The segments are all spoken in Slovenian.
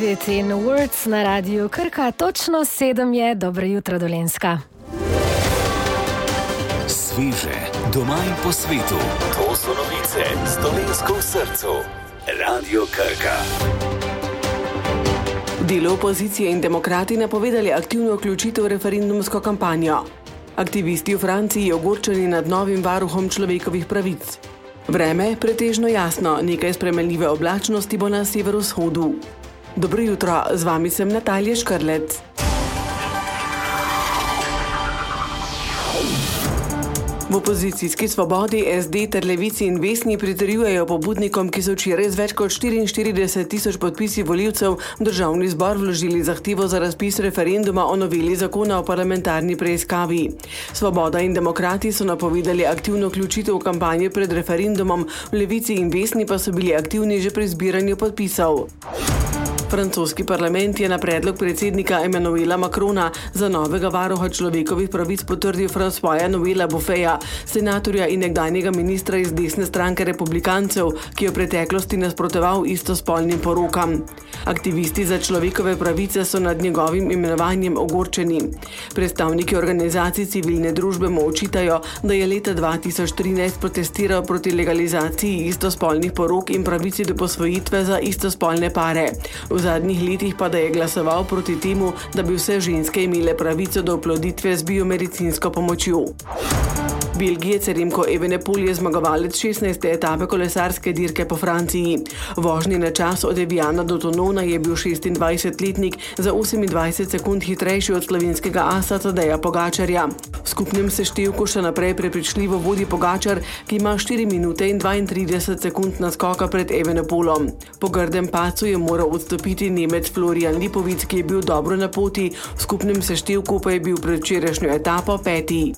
In Words na radiju Krka, točno 7 je. Dobro jutro, Dolenjska. Sveže, doma in po svetu. To so novice z Dolenjsko v srcu. Radio Krka. Del opozicije in demokrati napovedali aktivno vključitev v referendumsko kampanjo. Aktivisti v Franciji ogorčeni nad novim varuhom človekovih pravic. Vreme pretežno jasno, nekaj spremenljive oblačnosti bo na severovzhodu. Dobro jutro, z vami sem Natalija Škrlec. V opozicijski Svobodi, SD ter Levici in Vesni pritrjujejo pobudnikom, ki so včeraj z več kot 44,000 podpisi volivcev v Državni zbor vložili zahtevo za razpis referenduma o noveli zakona o parlamentarni preiskavi. Svoboda in demokrati so napovedali aktivno vključitev v kampanje pred referendumom, v Levici in Vesni pa so bili aktivni že pri zbiranju podpisov. Francoski parlament je na predlog predsednika Emmanuela Macrona za novega varuha človekovih pravic potrdil Françoisa Noela Buffeta, senatorja in nekdanjega ministra iz desne stranke republikancev, ki je v preteklosti nasprotoval istospolnim porokam. Aktivisti za človekove pravice so nad njegovim imenovanjem ogorčeni. Predstavniki organizacij civilne družbe mu očitajo, da je leta 2013 protestiral proti legalizaciji istospolnih porok in pravici do posvojitve za istospolne pare. V zadnjih letih pa da je glasoval proti temu, da bi vse ženske imele pravico do oploditve z biomedicinsko pomočjo. Belgijec Remco Evenepoel je zmagovalec 16. etape kolesarske dirke po Franciji. Vožnji na čas od Eviana do Tonona je bil 26-letnik za 28 sekund hitrejši od slovenskega asa Tadeja Pogačarja. V skupnem seštevku še naprej prepričljivo vodi Pogačar, ki ima 4 minute in 32 sekund naskoka pred Evenepoelom. Po grdem padcu je moral odstopiti Nemec Florian Lipovic, ki je bil dobro na poti, v skupnem seštevku pa je bil pred včerajšnjo etapo 5.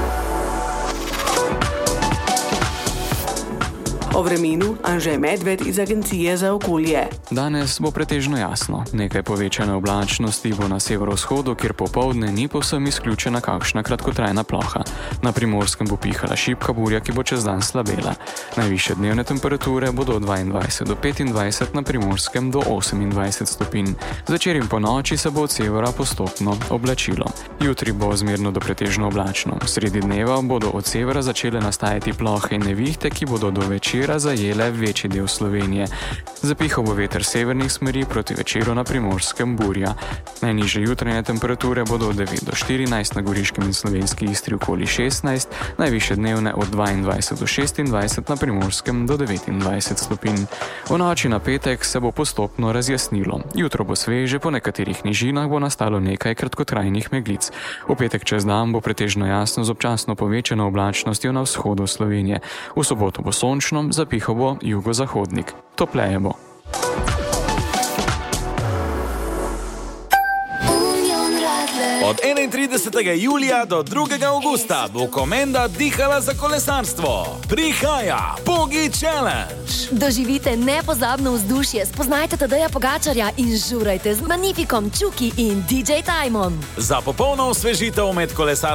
O vremenu Anže Medved iz Agencije za okolje. Danes bo pretežno jasno. Nekaj povečane oblačnosti bo na severovzhodu, kjer popoldne ni povsem izključena kakšna kratkotrajna ploha. Na Primorskem bo pihala šibka burja, ki bo čez dan slabela. Najvišje dnevne temperature bodo od 22 do 25, na Primorskem do 28 stopinj. Zvečer in po noči se bo od severa postopno oblačilo. Jutri bo zmerno do pretežno oblačno. Sredi dneva bodo od severa začele nastajati plohe in nevihte, ki bodo do večera zajele večji del Slovenije. Zapihal bo veter severnih smeri, proti večeru na Primorskem burja. Najnižje jutranje temperature bodo od 9 do 14, na Goriškem in Slovenski Istri okoli 16, najvišje dnevne od 22 do 26, na Primorskem do 29 stopinj. V noči na petek se bo postopno razjasnilo. Jutro bo sveže, po nekaterih nižinah bo nastalo nekaj kratkotrajnih meglic. V petek čez dan bo pretežno jasno z občasno povečano oblačnostjo na vzhodu Slovenije. V soboto bo sončno, zapihal bo jugozahodnik. Topleje bo. Od 31. julija do 2. augusta bo Komenda dihala za kolesarstvo. Prihaja Pogi Challenge. Doživite nepozabno vzdušje, spoznajte Tadeja Pogačarja in žurajte z Magnifikom, Čuki in DJ Timom. Za popolno osvežitev med kolesarstvom